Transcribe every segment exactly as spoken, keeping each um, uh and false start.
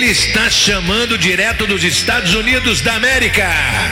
Ele está chamando direto dos Estados Unidos da América.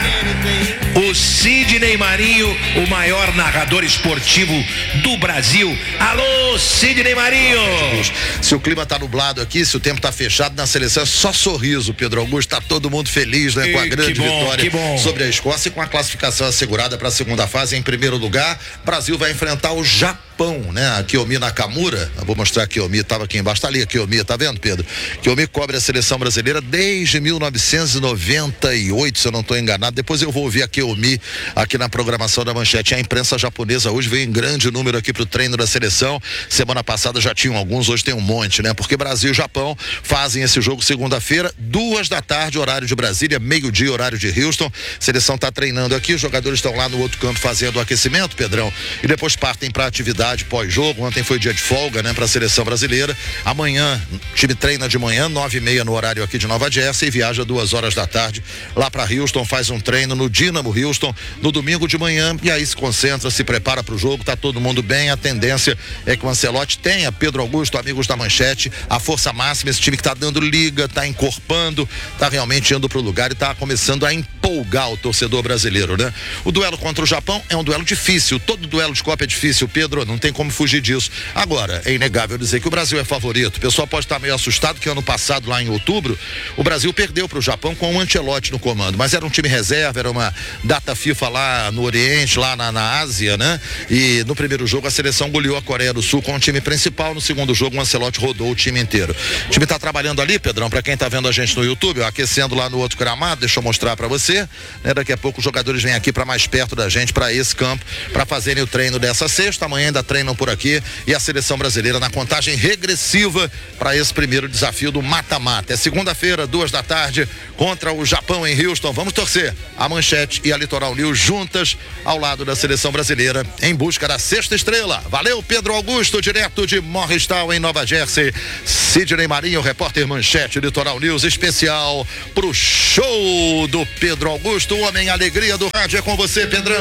O Sidney Marinho, o maior narrador esportivo do Brasil. Alô, Sidney Marinho. Se o clima tá nublado aqui, se o tempo tá fechado na seleção, é só sorriso, Pedro Augusto. Tá todo mundo feliz, né? Com a grande que bom, vitória que bom. sobre a Escócia e com a classificação assegurada para a segunda fase. Em primeiro lugar, Brasil vai enfrentar o Japão, né? A Kiyomi Nakamura, eu vou mostrar a Kiyomi, tava aqui embaixo, tá ali a Kiyomi, tá vendo, Pedro? Kiyomi cobre a seleção brasileira desde mil novecentos e noventa e oito, se eu não tô enganado. Depois eu vou ouvir a Kiyomi aqui na programação da Manchete. A imprensa japonesa hoje veio em grande número aqui pro treino da seleção. Semana passada já tinham alguns, hoje tem um monte, né? Porque Brasil e Japão fazem esse jogo segunda-feira, duas da tarde, horário de Brasília, meio-dia, horário de Houston. Seleção tá treinando aqui, os jogadores estão lá no outro campo fazendo o aquecimento, Pedrão, e depois partem pra atividade pós-jogo. Ontem foi dia de folga, né, pra seleção brasileira. Amanhã, o time treina de manhã, nove e meia no horário aqui de Nova Jersey, e viaja duas horas da tarde lá pra Houston, faz um treino no Dynamo Houston no domingo de manhã, e aí se concentra, se prepara pro jogo, tá todo mundo bem. A tendência é que o Ancelotti tenha, Pedro Augusto, amigos da Manchete, a força máxima, esse time que tá dando liga, tá encorpando, tá realmente indo pro lugar e tá começando a empolgar o torcedor brasileiro, né? O duelo contra o Japão é um duelo difícil, todo duelo de Copa é difícil, Pedro, não tem como fugir disso. Agora, é inegável dizer que o Brasil é favorito. O pessoal pode estar meio assustado que ano passado, lá em outubro, o Brasil perdeu pro Japão com o Ancelotti no comando, mas era um time reserva, era uma data FIFA lá no Oriente, lá na, na Ásia, né? E no primeiro jogo a seleção goleou a Coreia do Sul com o time principal, no segundo jogo o Ancelotti rodou o time inteiro. O time tá trabalhando ali, Pedrão, pra quem tá vendo a gente no YouTube, ó, aquecendo lá no outro gramado, deixa eu mostrar pra você, né? Daqui a pouco os jogadores vêm aqui pra mais perto da gente, pra esse campo, pra fazerem o treino dessa sexta. Amanhã ainda treinam por aqui, e a seleção brasileira na contagem regressiva pra esse primeiro desafio do mata-mata. É segunda-feira, duas da tarde, contra o Japão em Houston. Vamos torcer. A Manchete e a Litoral News juntas ao lado da seleção brasileira em busca da sexta estrela. Valeu, Pedro Augusto, direto de Morristown em Nova Jersey. Sidney Marinho, repórter Manchete Litoral News, especial pro show do Pedro Augusto, o homem alegria do rádio. É com você, Pedrão.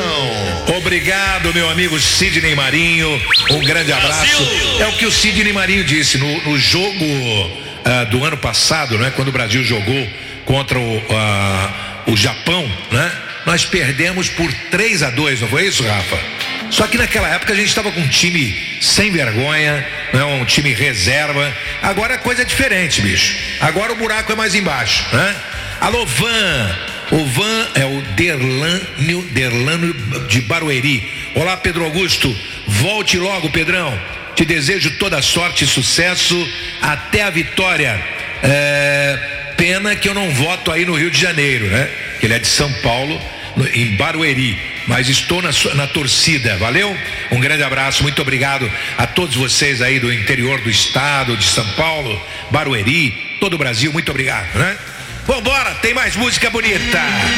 Obrigado, meu amigo Sidney Marinho, um grande abraço. É o que o Sidney Marinho disse no, no jogo uh, do ano passado, né? Quando o Brasil jogou contra o, uh, o Japão, né? Nós perdemos por três a dois, não foi isso, Rafa? Só que naquela época a gente estava com um time sem vergonha, né? Um time reserva. Agora a coisa é diferente, bicho. Agora o buraco é mais embaixo, né? Alô, Van. O Van é o Derlânio, Derlânio de Barueri. Olá, Pedro Augusto. Volte logo, Pedrão. Te desejo toda sorte e sucesso até a vitória. É, pena que eu não voto aí no Rio de Janeiro, né? Ele é de São Paulo, no, em Barueri. Mas estou na, na torcida, valeu? Um grande abraço, muito obrigado a todos vocês aí do interior do estado, de São Paulo, Barueri, todo o Brasil, muito obrigado, né? Vambora, tem mais música bonita.